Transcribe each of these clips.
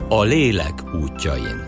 A lélek útjain.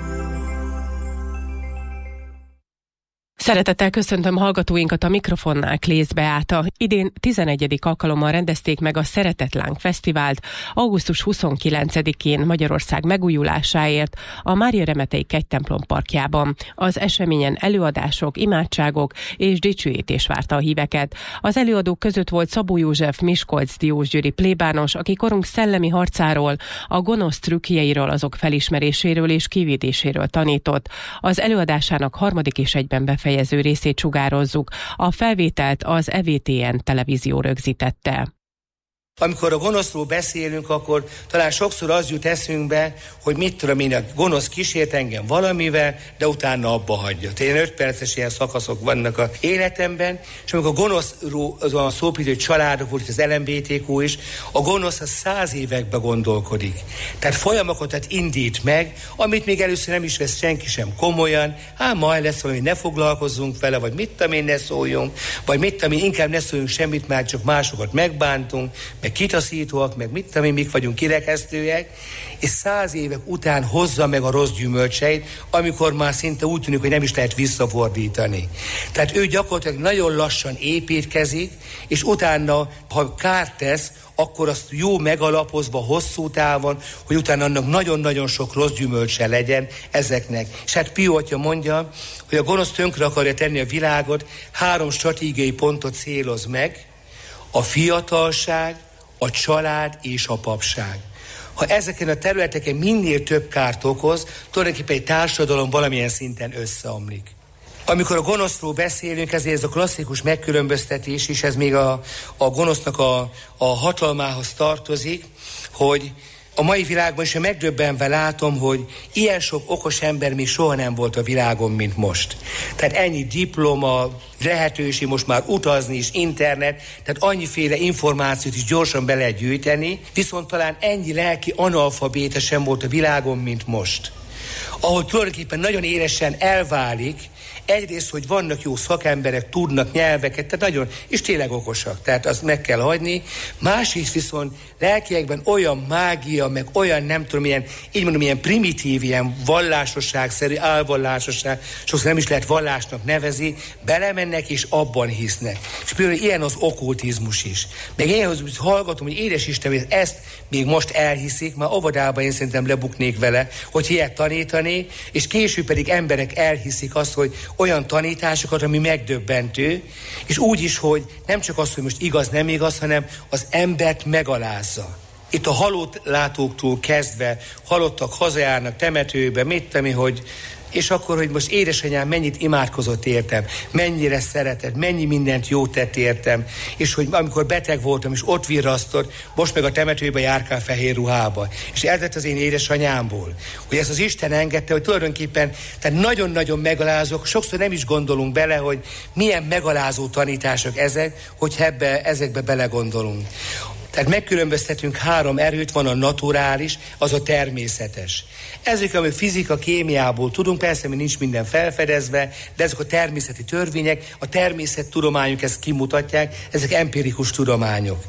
Szeretettel köszöntöm hallgatóinkat, a mikrofonnál Klész Beáta. Idén 11. alkalommal rendezték meg a Szeretetláng Fesztivált augusztus 29-én Magyarország megújulásáért a Mária Remetei Kegytemplom parkjában. Az eseményen előadások, imádságok és dicsőítés várta a híveket. Az előadók között volt Szabó József Miskolc diósgyőri plébános, aki korunk szellemi harcáról, a gonosz trükkjeiről, azok felismeréséről és kivédéséről tanított. Az előadásának harmadik és egyben befejező részét sugározzuk. A felvételt az EVTN televízió rögzítette. Amikor a gonoszról beszélünk, akkor talán sokszor az jut eszünkbe, hogy mit tudom én, a gonosz kísért engem valamivel, de utána abba hagyja. Ilyen 5 perces ilyen szakaszok vannak az életemben, és amikor a gonoszról az a szópítő családok, volt az LMBTQ is, a gonosz az 100 évekbe gondolkodik. Tehát folyamatokat indít meg, amit még először nem is vesz senki sem komolyan, majd lesz valami, ne foglalkozzunk vele, vagy mit tudom én, ne szóljunk, vagy mit tudom én, inkább ne szóljunk semmit, már csak másokat megbántunk, meg kitaszítóak, meg mit tudom én, mik vagyunk kirekesztőek, és 100 évek után hozza meg a rossz gyümölcseit, amikor már szinte úgy tűnik, hogy nem is lehet visszafordítani. Tehát ő gyakorlatilag nagyon lassan építkezik, és utána, ha kárt tesz, akkor azt jó megalapozva hosszú távon, hogy utána annak nagyon-nagyon sok rossz gyümölcse legyen ezeknek. És hát Pio atya mondja, hogy a gonosz tönkre akarja tenni a világot, 3 stratégiai pontot céloz meg: a fiatalság, a család és a papság. Ha ezeken a területeken minél több kárt okoz, tulajdonképpen egy társadalom valamilyen szinten összeomlik. Amikor a gonoszról beszélünk, ezért ez a klasszikus megkülönböztetés is, ez még a gonosznak a hatalmához tartozik, hogy a mai világban is megdöbbenve látom, hogy ilyen sok okos ember még soha nem volt a világon, mint most. Tehát ennyi diploma, lehetőség most már utazni is, internet, tehát annyiféle információt is gyorsan be lehet gyűjteni, viszont talán ennyi lelki analfabéta sem volt a világon, mint most. Ahol tulajdonképpen nagyon élesen elválik, egyrészt, hogy vannak jó szakemberek, tudnak nyelveket, tehát nagyon, és tényleg okosak, tehát azt meg kell hagyni. Másrészt viszont lelkiekben olyan mágia, meg olyan nem tudom, ilyen primitív, ilyen vallásosságszerű, álvallásosság, sokszor nem is lehet vallásnak nevezi, belemennek és abban hisznek. És például ilyen az okkultizmus is. Meg én hallgatom, hogy édes Isten, hogy ezt még most elhiszik, már óvodában én szerintem lebuknék vele, hogy ilyet tanítani, és később pedig emberek elhiszik azt, hogy olyan tanításokat, ami megdöbbentő, és úgy is, hogy nem csak az, hogy most igaz, nem igaz, hanem az embert megalázza. Itt a halott látóktól kezdve, halottak hazajárnak temetőbe, mit tudom, hogy és akkor, hogy most édesanyám mennyit imádkozott értem, mennyire szeretett, mennyi mindent jót tett értem, és hogy amikor beteg voltam, és ott virrasztott, most meg a temetőbe járkál fehér ruhába. És ez lett az én édesanyámból. Hogy ezt az Isten engedte, hogy tulajdonképpen, tehát nagyon-nagyon megalázok, sokszor nem is gondolunk bele, hogy milyen megalázó tanítások ezek, hogy ezekbe belegondolunk. Tehát megkülönböztetünk 3 erőt, van a naturális, az a természetes. Ezek, amit fizika, kémiából tudunk, persze, mert nincs minden felfedezve, de ezek a természeti törvények, a természettudományok ezt kimutatják, ezek empirikus tudományok.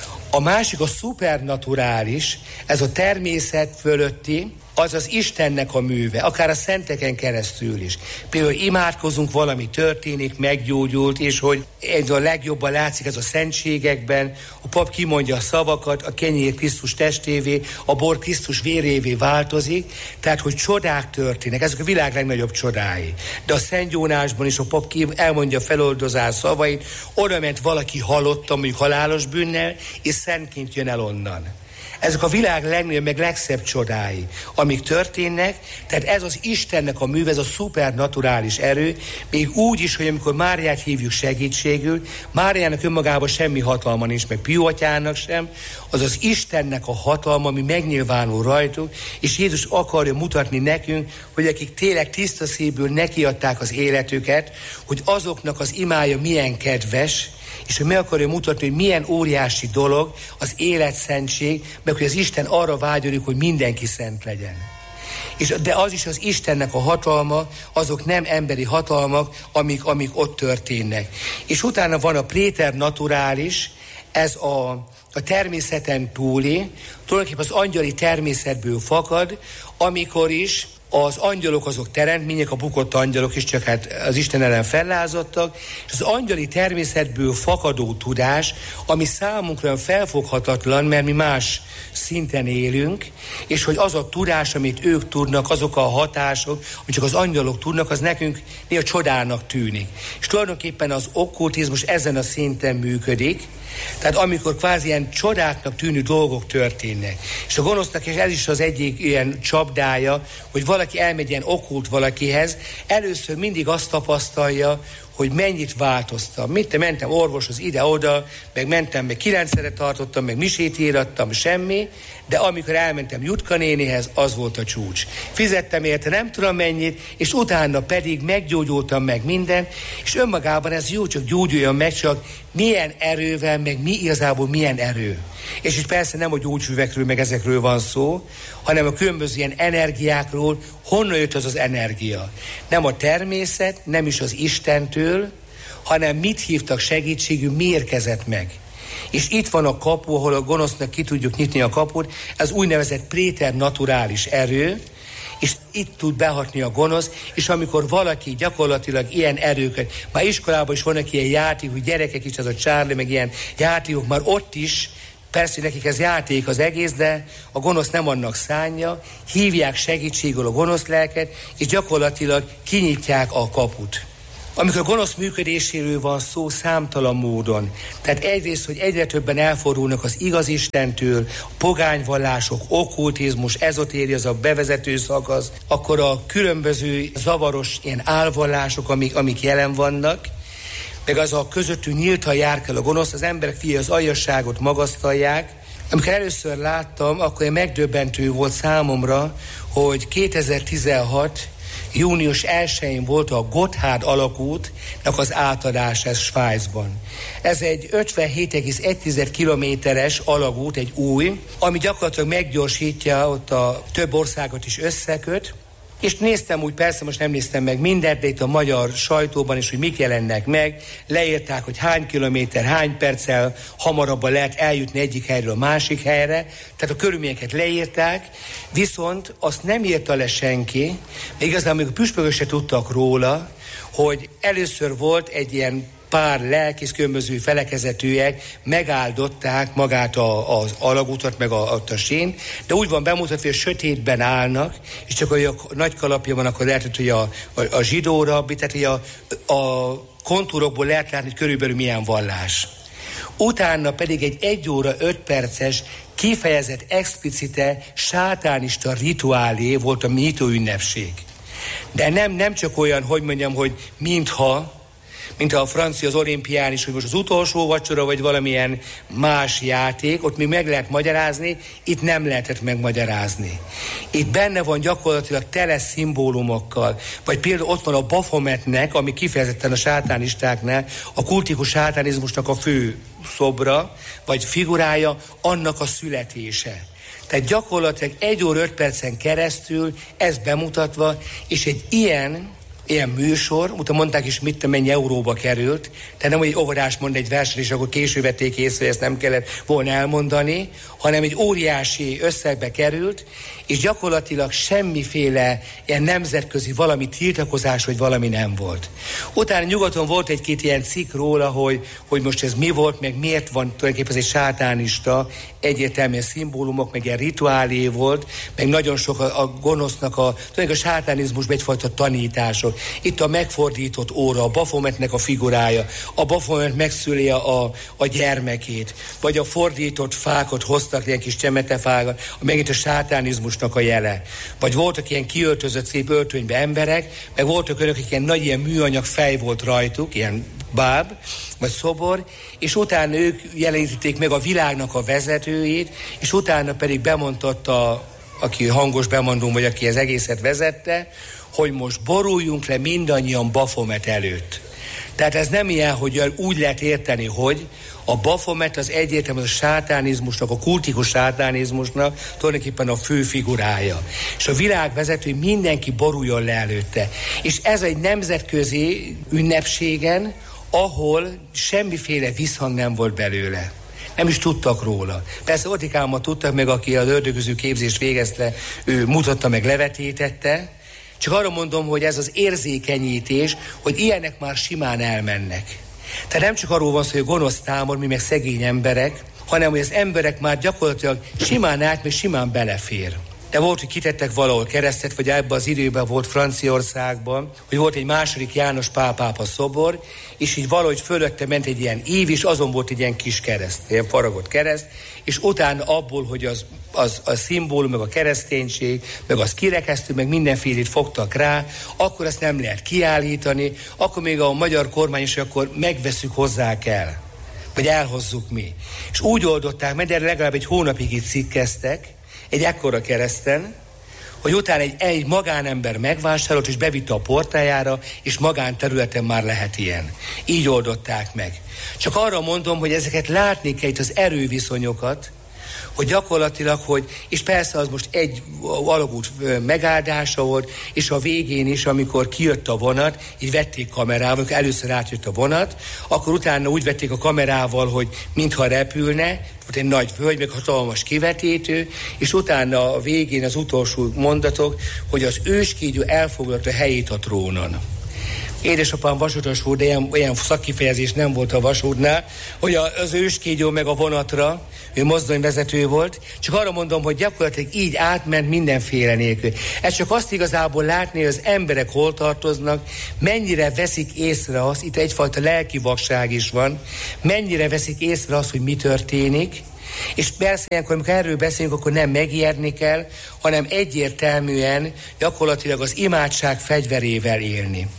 A másik a szupernaturális, ez a természet fölötti, az az Istennek a műve, akár a szenteken keresztül is. Például imádkozunk, valami történik, meggyógyult, és hogy ez a legjobban látszik ez a szentségekben, a pap kimondja a szavakat, a kenyér Krisztus testévé, a bor Krisztus vérévé változik, tehát hogy csodák történnek, ezek a világ legnagyobb csodái. De a Szent Jónásban is a pap elmondja a feloldozás szavait, oda ment valaki halottan, mondjuk halálos bűnnel, és szentként jön el onnan. Ezek a világ legnagyobb, meg legszebb csodái, amik történnek, tehát ez az Istennek a műve, ez a szupernaturális erő, még úgy is, hogy amikor Máriát hívjuk segítségül, Máriának önmagában semmi hatalma nincs, meg Pio atyának sem, az az Istennek a hatalma, ami megnyilvánul rajtuk, és Jézus akarja mutatni nekünk, hogy akik tényleg tiszta szívből nekiadták az életüket, hogy azoknak az imája milyen kedves, és hogy meg akarja mutatni, hogy milyen óriási dolog az életszentség, meg hogy az Isten arra vágyodik, hogy mindenki szent legyen. De az is az Istennek a hatalma, azok nem emberi hatalmak, amik ott történnek. És utána van a préternaturális, ez a természeten túli, tulajdonképpen az angyali természetből fakad, amikor is az angyalok azok teremtmények, a bukott angyalok is csak hát az Isten ellen fellázadtak, és az angyali természetből fakadó tudás, ami számunkra felfoghatatlan, mert mi más szinten élünk, és hogy az a tudás, amit ők tudnak, azok a hatások, amit csak az angyalok tudnak, az nekünk néha csodának tűnik. És tulajdonképpen az okkultizmus ezen a szinten működik, tehát amikor kvázi ilyen csodáknak tűnő dolgok történnek. És a gonosznak, és ez is az egyik ilyen csapdája, hogy valaki elmegy ilyen okkult valakihez, először mindig azt tapasztalja, hogy mennyit változtam. Mentem orvoshoz ide-oda, meg mentem, meg 9-szere tartottam, meg misét írattam, semmi, de amikor elmentem Jutka nénihez, az volt a csúcs. Fizettem érte nem tudom mennyit, és utána pedig meggyógyultam meg minden, és önmagában ez jó, csak gyógyuljon meg, csak milyen erővel, meg mi igazából milyen erő. És itt persze nem a gyógyfüvekről, meg ezekről van szó, hanem a különböző ilyen energiákról, honnan jött az energia. Nem a természet, nem is az Istentől, hanem mit hívtak segítségül, mi érkezett meg. És itt van a kapu, ahol a gonosznak ki tudjuk nyitni a kaput, ez úgynevezett préternaturális erő, és itt tud behatni a gonosz, és amikor valaki gyakorlatilag ilyen erőket, már iskolában is vannak ilyen játékok, gyerekek is, az a Charlie, meg ilyen játékok, már ott is, persze nekik ez játék az egész, de a gonosz nem annak szánja, hívják segítségül a gonosz lelket, és gyakorlatilag kinyitják a kaput. Amikor a gonosz működéséről van szó számtalan módon, tehát egyrészt, hogy egyre többen elfordulnak az igaz Istentől, a pogányvallások, okkultizmus, ezotéria, az a bevezető szakasz, akkor a különböző zavaros ilyen álvallások, amik jelen vannak, meg az a közöttünk nyíltan járkál a gonosz, az emberek figyelj az aljasságot magasztalják. Amikor először láttam, akkor megdöbbentő volt számomra, hogy 2016 június 1-én volt a Gotthard alagútnak az átadása Svájcban. Ez egy 57,1 kilométeres alagút, egy új, ami gyakorlatilag meggyorsítja, ott a több országot is összeköt, és néztem úgy, persze most nem néztem meg mindent, de itt a magyar sajtóban is, hogy mik jelennek meg, leírták, hogy hány kilométer, hány perccel hamarabban lehet eljutni egyik helyről a másik helyre, tehát a körülményeket leírták, viszont azt nem írta le senki, még igazán még a püspökök se tudtak róla, hogy először volt egy ilyen pár lelkész, különböző felekezetűek megáldották magát az alagútat, meg a sén, de úgy van bemutatva, hogy a sötétben állnak, és csak hogy a nagy kalapja van, akkor lehet, hogy a zsidó rabbi, tehát hogy a kontúrokból lehet látni, hogy körülbelül milyen vallás. Utána pedig egy 1 óra 5 perces kifejezett explicite sátánista rituálé volt a nyitó ünnepség. De nem csak olyan, hogy mondjam, hogy mintha a francia az olimpián is, hogy most az utolsó vacsora, vagy valamilyen más játék, ott még meg lehet magyarázni, itt nem lehetett megmagyarázni. Itt benne van gyakorlatilag tele szimbólumokkal, vagy például ott van a Baphometnek, ami kifejezetten a sátánistáknál, a kultikus sátánizmusnak a fő szobra, vagy figurája, annak a születése. Tehát gyakorlatilag 1 óra 5 percen keresztül ez bemutatva, és egy ilyen műsor, utána mondták is, mennyi euróba került, tehát nem, hogy egy óvodás mond egy verset, és akkor később vették észre, hogy ezt nem kellett volna elmondani, hanem egy óriási összegbe került, és gyakorlatilag semmiféle ilyen nemzetközi valami tiltakozás, vagy valami nem volt. Utána nyugaton volt egy-két ilyen cikk róla, hogy most ez mi volt, meg miért van tulajdonképpen ez egy sátánista, egyértelműen szimbólumok, meg ilyen rituálé volt, meg nagyon sok a gonosznak a sátánizmusban egyfajta tanítások. Itt a megfordított óra, a Baphometnek a figurája, a Baphomet megszüli a gyermekét, vagy a fordított fákat hoztak, ilyen kis csemetefákat, megint a sátánizmusnak a jele. Vagy voltak ilyen kiöltözött szép öltönybe emberek, meg voltak önök, ilyen nagy ilyen műanyag fej volt rajtuk, ilyen báb, vagy szobor, és utána ők jelenítették meg a világnak a vezetőjét, és utána pedig bemondta, aki hangos bemondó, vagy aki az egészet vezette, hogy most boruljunk le mindannyian Baphomet előtt. Tehát ez nem ilyen, hogy úgy lehet érteni, hogy a Baphomet az egyértelműen a sátánizmusnak, a kultikus sátánizmusnak tulajdonképpen a fő figurája. És a világvezető, mindenki boruljon le előtte. És ez egy nemzetközi ünnepségen, ahol semmiféle visszhang nem volt belőle. Nem is tudtak róla. Persze Otikámmal tudtak meg, aki az ördögüző képzést végezte, ő mutatta meg, levetítette. Csak arra mondom, hogy ez az érzékenyítés, hogy ilyenek már simán elmennek. Tehát nem csak arról van szó, hogy gonosz támad, mi meg szegény emberek, hanem hogy az emberek már gyakorlatilag simán át, meg simán belefér. De volt, hogy kitettek valahol keresztet, vagy ebben az időben volt Franciaországban, hogy volt egy második János Pál pápa szobor, és így valahogy fölötte ment egy ilyen ív, és azon volt egy ilyen kis kereszt, ilyen faragott kereszt, és utána abból, hogy a szimbólum, meg a kereszténység, meg az kirekesztő, meg mindenfélét fogtak rá, akkor ezt nem lehet kiállítani, akkor még a magyar kormány is, akkor megveszük, hozzák el, vagy elhozzuk mi. És úgy oldották meg, de legalább egy hónapig itt cikkeztek, egy ekkora kereszten, hogy utána egy magánember megvásárolt, és bevitte a portájára, és magánterületen már lehet ilyen. Így oldották meg. Csak arra mondom, hogy ezeket látni kell, itt az erőviszonyokat, hogy gyakorlatilag, és persze az most egy alagút megáldása volt, és a végén is, amikor kijött a vonat, így vették kamerával, amikor először átjött a vonat, akkor utána úgy vették a kamerával, hogy mintha repülne, volt egy nagy völgy, meg hatalmas kivetítő, és utána a végén az utolsó mondatok, hogy az őskígyó elfoglalta helyét a trónon. Édesapám vasútos volt, de olyan szakkifejezés nem volt a vasútnál, hogy az őskígyó meg a vonatra, ő mozdonyvezető volt, csak arra mondom, hogy gyakorlatilag így átment mindenféle nélkül. Ez csak azt igazából látni, hogy az emberek hol tartoznak, mennyire veszik észre azt, itt egyfajta lelki vakság is van, mennyire veszik észre azt, hogy mi történik, és persze ilyenkor, amikor erről beszélünk, akkor nem megijedni kell, hanem egyértelműen gyakorlatilag az imádság fegyverével élni.